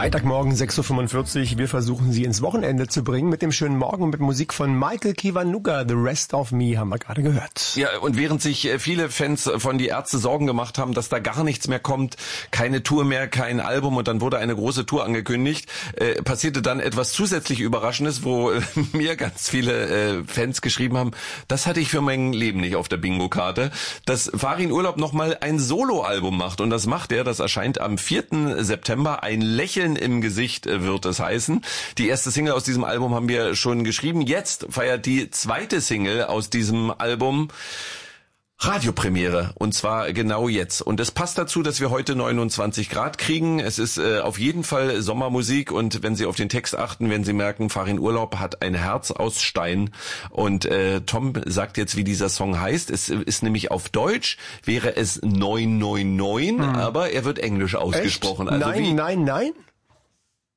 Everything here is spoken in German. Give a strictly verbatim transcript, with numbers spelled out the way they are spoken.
Freitagmorgen sechs Uhr fünfundvierzig. Wir versuchen Sie ins Wochenende zu bringen mit dem schönen Morgen und mit Musik von Michael Kiwanuka. The Rest of Me haben wir gerade gehört. Ja, und während sich viele Fans von Die Ärzte Sorgen gemacht haben, dass da gar nichts mehr kommt, keine Tour mehr, kein Album und dann wurde eine große Tour angekündigt, äh, passierte dann etwas zusätzlich Überraschendes, wo äh, mir ganz viele äh, Fans geschrieben haben, das hatte ich für mein Leben nicht auf der Bingo-Karte, dass Farin Urlaub nochmal ein Soloalbum macht und das macht er, das erscheint am vierten September, ein Lächeln im Gesicht wird es heißen. Die erste Single aus diesem Album haben wir schon geschrieben. Jetzt feiert die zweite Single aus diesem Album Radiopremiere und zwar genau jetzt. Und es passt dazu, dass wir heute neunundzwanzig Grad kriegen. Es ist äh, auf jeden Fall Sommermusik und wenn Sie auf den Text achten, werden Sie merken, Farin Urlaub hat ein Herz aus Stein. Und äh, Tom sagt jetzt, wie dieser Song heißt. Es ist nämlich auf Deutsch, wäre es neun neun neun, hm. aber er wird englisch ausgesprochen. Echt? Also nein, wie nein, nein?